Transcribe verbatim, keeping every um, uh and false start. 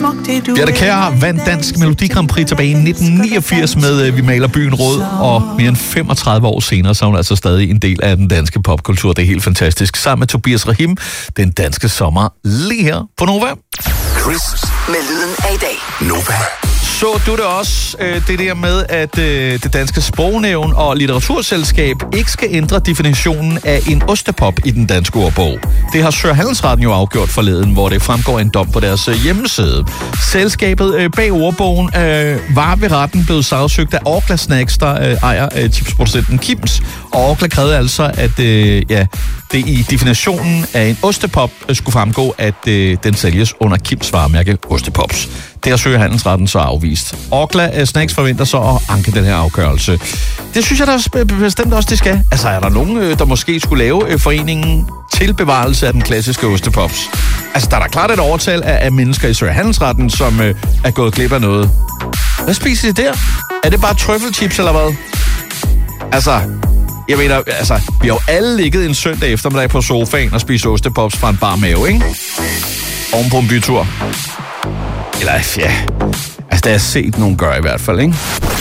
Birthe Kjær vandt Dansk Melodi Grand Prix tilbage i nitten niogfirs med Vi maler byen rød, og mere end femogtredive år senere, så er hun altså stadig en del af den danske popkultur. Det er helt fantastisk. Sammen med Tobias Rahim, den danske sommer, lige her på Nova. Chris med lyden af i dag. Nova. Så du det også, det der med, at det danske sprognævn og litteraturselskab ikke skal ændre definitionen af en ostepop i den danske ordbog. Det har Sør Handelsretten jo afgjort forleden, hvor det fremgår en dom på deres hjemmeside. Selskabet bag ordbogen var ved retten blevet sagsøgt af Orkla Snacks, der ejer chipsproducenten Kims. Og Orkla krævede altså, at ja, det i definitionen af en ostepop skulle fremgå, at den sælges under Kims varemærke Ostepops. Det har Sør Handelsretten så afvist. Orkla Snacks forventer så at anke den her afgørelse. Det synes jeg da bestemt også, det skal. Altså, er der nogen, der måske skulle lave foreningen til bevarelse af den klassiske ostepops? Altså, der er da klart et overtal af mennesker i Sør Handelsretten, som er gået glip af noget. Hvad spiser de der? Er det bare trøffelchips eller hvad? Altså, jeg mener, altså, vi har jo alle ligget en søndag eftermiddag på sofaen og spist ostepops fra en bar mave, ikke? Oven på en bytur. Eller ja, altså det har jeg set nogen gøre i hvert fald, ikke?